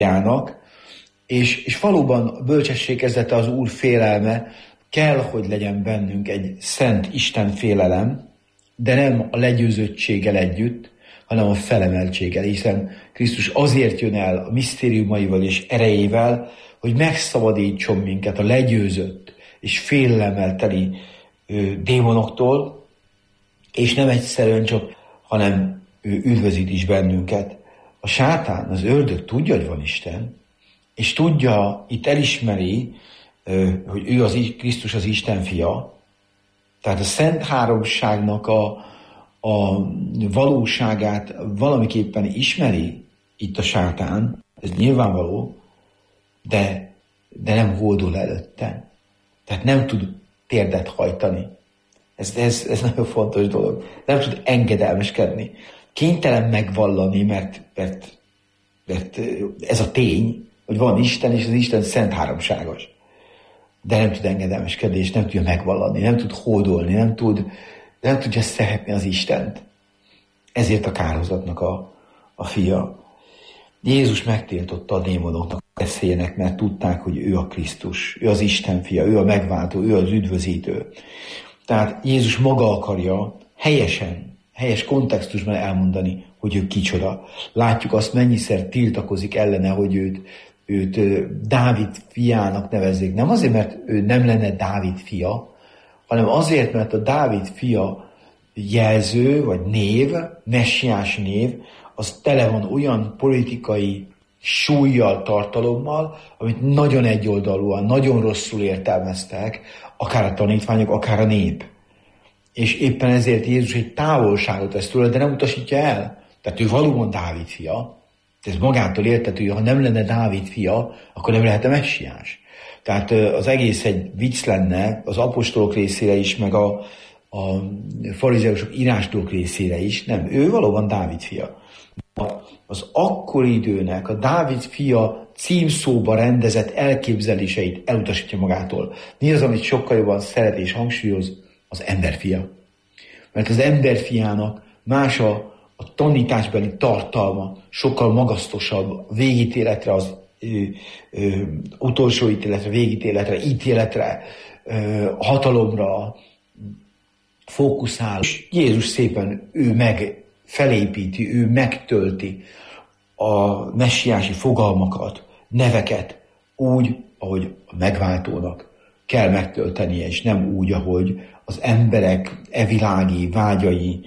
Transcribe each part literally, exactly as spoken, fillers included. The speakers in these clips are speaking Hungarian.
fiának, és, és valóban bölcsesség kezdete az Úr félelme, kell, hogy legyen bennünk egy szent Isten félelem, de nem a legyőzöttséggel együtt, hanem a felemeltséggel, hiszen Krisztus azért jön el a misztériumaival és erejével, hogy megszabadítson minket a legyőzött és félelemmel teli ö, démonoktól, és nem egyszerűen csak, hanem ő üdvözít is bennünket. A sátán, az ördög tudja, hogy van Isten, és tudja, itt elismeri, ö, hogy ő az Krisztus az Isten fia, tehát a Szent Háromságnak a, a valóságát valamiképpen ismeri itt a sátán, ez nyilvánvaló, de, de nem hódol előtte. Tehát nem tud térdet hajtani. Ez, ez, ez nagyon fontos dolog. Nem tud engedelmeskedni. Kénytelen megvallani, mert, mert, mert ez a tény, hogy van Isten, és az Isten szent háromságos. De nem tud engedelmeskedni, és nem tudja megvallani, nem tud hódolni, nem, tud, nem tudja szeretni az Istent. Ezért a kárhozatnak a, a fia. Jézus megtiltotta a démonoknak beszéljenek, mert tudták, hogy ő a Krisztus, ő az Isten fia, ő a megváltó, ő az üdvözítő. Tehát Jézus maga akarja helyesen, helyes kontextusban elmondani, hogy ő kicsoda. Látjuk azt, mennyiszer tiltakozik ellene, hogy őt, őt Dávid fiának nevezzék. Nem azért, mert ő nem lenne Dávid fia, hanem azért, mert a Dávid fia jelző, vagy név, messiás név, az tele van olyan politikai súlyjal, tartalommal, amit nagyon egyoldalúan, nagyon rosszul értelmeztek, akár a tanítványok, akár a nép. És éppen ezért Jézus egy távolságot vesz tőle, de nem utasítja el. Tehát ő valóban Dávid fia. Ez magától értető, hogy ha nem lenne Dávid fia, akkor nem lehetne messiás. Tehát az egész egy vicc lenne az apostolok részére is, meg a, a farizeusok írásdók részére is. Nem, ő valóban Dávid fia. Az akkori időnek a Dávid fia címszóba rendezett elképzeléseit elutasítja magától. Mi az, amit sokkal jobban szeret és hangsúlyoz? Az emberfia. Mert az emberfiának más a, a tanításbeli tartalma, sokkal magasztosabb, végítéletre, az ö, ö, utolsó ítéletre, végítéletre, ítéletre, ö, hatalomra fókuszál. És Jézus szépen ő meg felépíti, ő megtölti a messiási fogalmakat, neveket úgy, ahogy a megváltónak kell megtöltenie, és nem úgy, ahogy az emberek evilági vágyai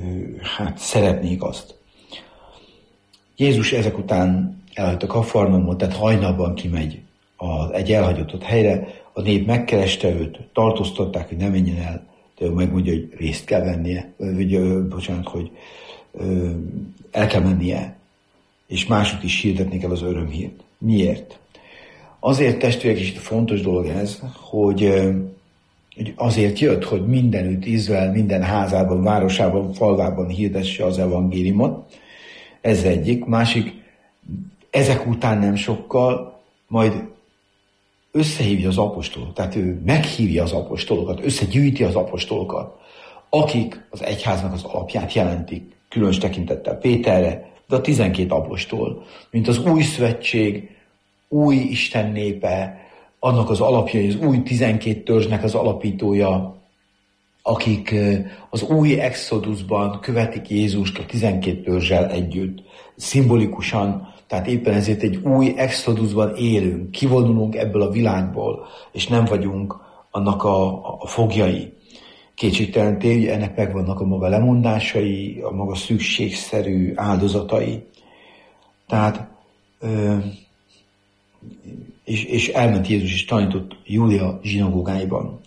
hát szeretnék azt. Jézus ezek után elhagyta a Kafarnaumot, tehát hajnalban kimegy az egy elhagyott helyre, a nép megkereste őt, tartóztatták, hogy ne menjen el, de ő megmondja, hogy részt kell vennie, vagy bocsánat, hogy el kell mennie, és máshogy is hirdetni kell az örömhírt. Miért? Azért, testvérek, is fontos dolog ez, hogy, hogy azért jött, hogy mindenütt Izrael, minden házában, városában, falvában hirdesse az evangéliumot. Ez egyik. Másik, ezek után nem sokkal majd összehívja az apostolokat, tehát ő meghívja az apostolokat, összegyűjti az apostolokat, akik az egyháznak az alapját jelentik, különös tekintettel Péterre, de a tizenkét apostol, mint az új szövetség, új Isten népe, annak az alapja, az új tizenkét törzsnek az alapítója, akik az új exodusban követik Jézust a tizenkét törzsel együtt, szimbolikusan, tehát éppen ezért egy új exodusban élünk, kivonulunk ebből a világból, és nem vagyunk annak a, a fogjai. Kétségtelen tény, hogy ennek megvannak a maga lemondásai, a maga szükségszerű áldozatai. Tehát, ö, és, és elment Jézus és tanított Júdea zsinagógáiban.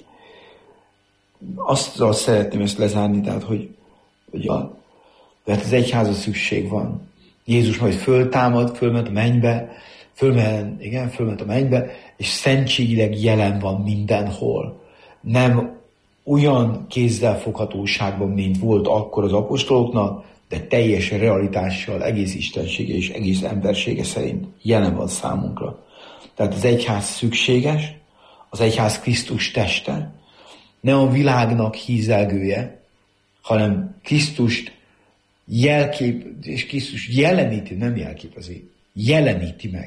Azt szeretném ezt lezárni, tehát, hogy, hogy a, mert az egyházra szükség van. Jézus majd föltámad, fölment a mennybe, fölment, igen, fölment a mennybe, és szentségileg jelen van mindenhol. Nem olyan kézzelfoghatóságban, mint volt akkor az apostoloknak, de teljes realitással, egész istensége és egész embersége szerint jelen van számunkra. Tehát az egyház szükséges, az egyház Krisztus teste, nem a világnak hízelgője, hanem Krisztust jelkép, és Krisztus jeleníti, nem jelképezi, jeleníti meg